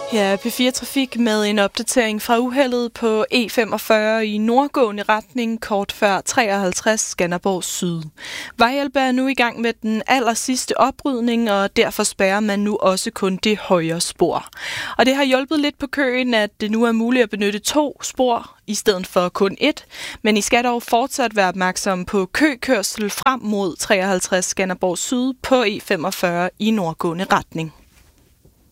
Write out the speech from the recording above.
Her er P4 Trafik med en opdatering fra uheldet på E45 i nordgående retning kort før 53 Skanderborg Syd. Vejhjælp er nu i gang med den allersidste oprydning, og derfor spærrer man nu også kun det højre spor. Og det har hjulpet lidt på køen, at det nu er muligt at benytte 2 spor i stedet for kun 1, men I skal dog fortsat være opmærksom på køkørsel frem mod 53 Skanderborg Syd på E45 i nordgående retning.